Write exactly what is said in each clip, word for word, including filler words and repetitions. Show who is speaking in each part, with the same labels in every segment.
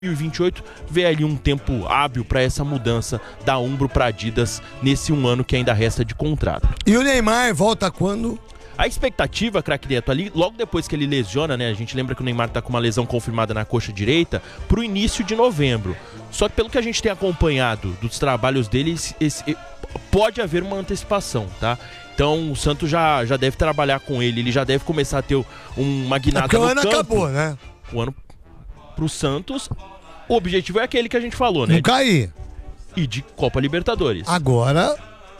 Speaker 1: dois mil e vinte e oito, vê ali um tempo hábil para essa mudança da Umbro para Adidas nesse um ano que ainda resta de contrato.
Speaker 2: E o Neymar volta quando?
Speaker 1: A expectativa, craque Neto, ali, logo depois que ele lesiona, né? A gente lembra que o Neymar tá com uma lesão confirmada na coxa direita, pro início de novembro. Só que pelo que a gente tem acompanhado dos trabalhos dele, esse, esse, pode haver uma antecipação, tá? Então o Santos já, já deve trabalhar com ele, ele já deve começar a ter uma guinada
Speaker 2: é
Speaker 1: no
Speaker 2: o ano
Speaker 1: campo.
Speaker 2: acabou, né?
Speaker 1: O ano pro Santos, o objetivo é aquele que a gente falou, né?
Speaker 2: Não cair.
Speaker 1: E de Copa Libertadores.
Speaker 2: Agora,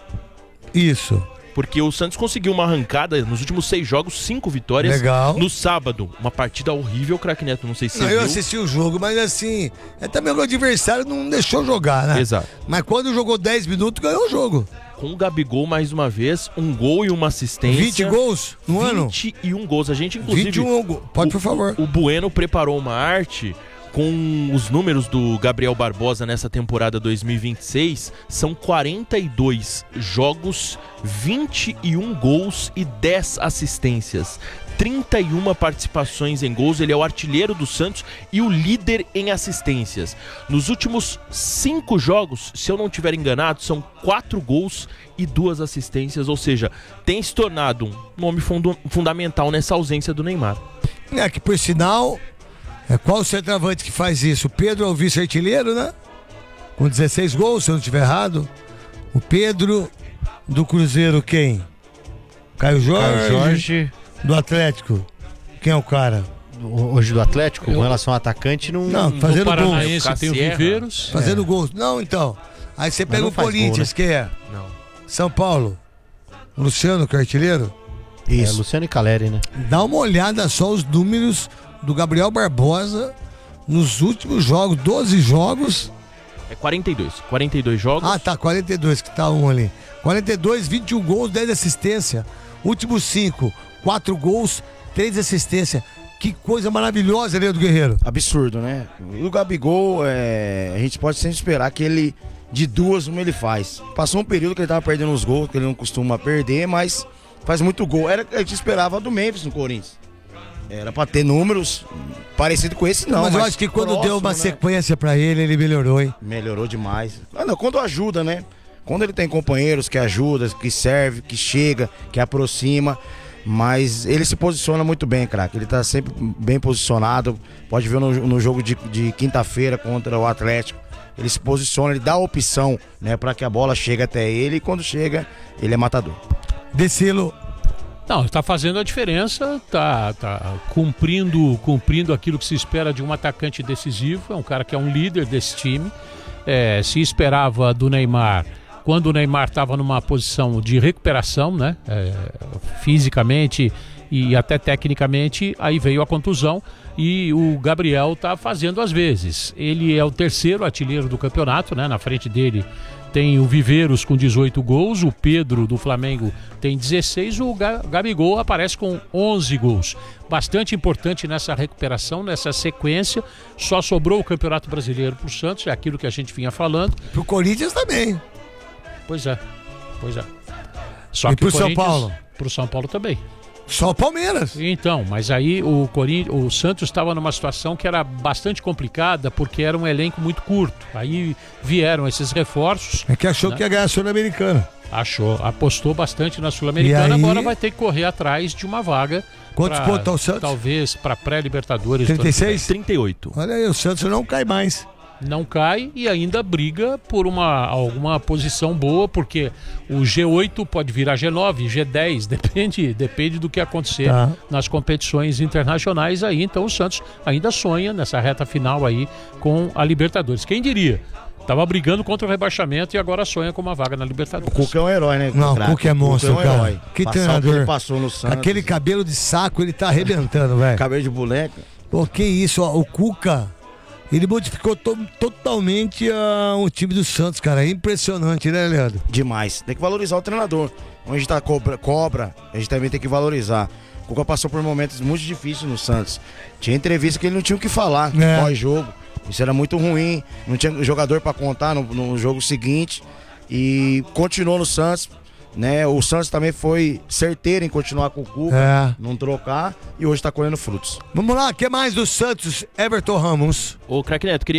Speaker 2: isso.
Speaker 1: Porque o Santos conseguiu uma arrancada nos últimos seis jogos, cinco vitórias.
Speaker 2: Legal.
Speaker 1: No sábado, uma partida horrível, craque Neto, não sei se
Speaker 2: Não,
Speaker 1: você
Speaker 2: eu
Speaker 1: viu.
Speaker 2: assisti o jogo, mas assim, é também o adversário não deixou jogar, né?
Speaker 1: Exato.
Speaker 2: Mas quando jogou dez minutos, ganhou o jogo.
Speaker 1: Com o Gabigol, mais uma vez, um gol e uma assistência.
Speaker 2: vinte gols no ano?
Speaker 1: vinte e um gols. A gente, inclusive...
Speaker 2: vinte e um gols. Pode, por favor.
Speaker 1: O Bueno preparou uma arte com os números do Gabriel Barbosa nessa temporada dois mil e vinte e seis. São quarenta e dois jogos, vinte e um gols e dez assistências. trinta e uma participações em gols. Ele é o artilheiro do Santos e o líder em assistências. Nos últimos cinco jogos, se eu não estiver enganado, são quatro gols e duas assistências. Ou seja, tem se tornado um nome fundo- fundamental nessa ausência do Neymar.
Speaker 2: É que, por sinal, é qual o centroavante que faz isso? O Pedro é o vice-artilheiro, né? Com dezesseis gols, se eu não estiver errado. O Pedro do Cruzeiro, quem? Caio Jorge.
Speaker 3: Caio Jorge.
Speaker 2: Do Atlético, quem é o cara?
Speaker 3: Hoje do Atlético,
Speaker 4: Eu...
Speaker 3: com relação ao atacante, não...
Speaker 2: Não, fazendo
Speaker 4: do
Speaker 2: gols.
Speaker 4: Paranaense tem o Viveiros.
Speaker 2: Fazendo
Speaker 3: É.
Speaker 2: gols. Não, então. Aí você
Speaker 3: Mas
Speaker 2: pega
Speaker 3: não
Speaker 2: o
Speaker 3: faz
Speaker 2: Corinthians,
Speaker 3: gol, né?
Speaker 2: quem é?
Speaker 1: Não.
Speaker 2: São Paulo. O Luciano, que é artilheiro.
Speaker 3: É, Luciano e Caleri, né?
Speaker 2: Dá uma olhada só os números do Gabriel Barbosa nos últimos jogos, doze jogos.
Speaker 1: É quarenta e dois. quarenta e dois jogos.
Speaker 2: Ah, tá, quarenta e dois que tá um ali. quarenta e dois, vinte e um gols, dez assistências. Últimos cinco, quatro gols, três assistências. Que coisa maravilhosa, Leandro Guerreiro.
Speaker 5: Absurdo, né? E o Gabigol, é... a gente pode sempre esperar que ele, de duas, uma ele faz. Passou um período que ele tava perdendo os gols, que ele não costuma perder, mas faz muito gol. Era o que a gente esperava do Memphis no Corinthians. Era pra ter números parecidos com esse, não.
Speaker 2: Mas eu acho que quando
Speaker 5: próximo,
Speaker 2: deu uma
Speaker 5: né?
Speaker 2: sequência pra ele, ele melhorou, hein?
Speaker 5: Melhorou demais. Ah, não, quando ajuda, né? Quando ele tem companheiros que ajudam, que serve, que chega, que aproxima. Mas ele se posiciona muito bem, craque. Ele tá sempre bem posicionado. Pode ver no, no jogo de, de quinta-feira contra o Atlético. Ele se posiciona, ele dá a opção, né, para que a bola chegue até ele. E quando chega, ele é matador.
Speaker 2: Decilo.
Speaker 4: Não, está fazendo a diferença, tá, tá cumprindo, cumprindo aquilo que se espera de um atacante decisivo. É um cara que é um líder desse time. É, se esperava do Neymar, quando o Neymar estava numa posição de recuperação, né, é, fisicamente e até tecnicamente, aí veio a contusão e o Gabriel está fazendo às vezes. Ele é o terceiro artilheiro do campeonato, né, na frente dele tem o Viveiros com dezoito gols, o Pedro do Flamengo tem dezesseis, o Gabigol aparece com onze gols. Bastante importante nessa recuperação, nessa sequência. Só sobrou o Campeonato Brasileiro para o Santos, é aquilo que a gente vinha falando.
Speaker 2: Pro Corinthians também.
Speaker 4: Pois é, pois é. Só
Speaker 2: e
Speaker 4: que
Speaker 2: pro São Paulo?
Speaker 4: Pro São Paulo também.
Speaker 2: Só o Palmeiras.
Speaker 4: Então, mas aí o, Corinthians, o Santos estava numa situação que era bastante complicada, porque era um elenco muito curto. Aí vieram esses reforços.
Speaker 2: É que achou, né, que ia ganhar a Sul-Americana.
Speaker 4: Achou, apostou bastante na Sul-Americana,
Speaker 2: aí...
Speaker 4: agora vai ter que correr atrás de uma vaga.
Speaker 2: Quantos
Speaker 4: pra,
Speaker 2: pontos tá o Santos?
Speaker 4: Talvez para pré-Libertadores.
Speaker 2: trinta e seis?
Speaker 1: trinta e oito.
Speaker 2: Olha aí, o Santos não cai mais.
Speaker 4: Não cai e ainda briga por uma, alguma posição boa, porque o G oito pode virar G nove, G dez, depende, depende do que acontecer
Speaker 2: tá.
Speaker 4: nas competições internacionais aí. Então o Santos ainda sonha nessa reta final aí com a Libertadores. Quem diria? Tava brigando contra o rebaixamento e agora sonha com uma vaga na Libertadores.
Speaker 5: O Cuca é um herói, né?
Speaker 2: Não, o Cuca é monstro,
Speaker 5: Cuca é um
Speaker 2: cara.
Speaker 5: herói.
Speaker 2: Que
Speaker 5: Passar o
Speaker 2: treinador.
Speaker 5: que ele passou no Santos.
Speaker 2: Aquele cabelo de saco, ele tá arrebentando, velho.
Speaker 5: Cabelo de boneca.
Speaker 2: Pô, que isso, ó, o Cuca, ele modificou to- totalmente uh, o time do Santos, cara. É impressionante, né, Leandro?
Speaker 5: Demais. Tem que valorizar o treinador. Onde a gente tá cobra, cobra, a gente também tem que valorizar. O Cuca passou por momentos muito difíceis no Santos. Tinha entrevista que ele não tinha o que falar
Speaker 2: É.
Speaker 5: pós-jogo. Isso era muito ruim. Não tinha jogador pra contar no, no jogo seguinte. E continuou no Santos. né? O Santos também foi certeiro em continuar com o Cuca,
Speaker 2: É.
Speaker 5: não trocar, e hoje tá colhendo frutos.
Speaker 2: Vamos lá, o que mais do Santos, Everton Ramos?
Speaker 1: Ô, craque Neto, queria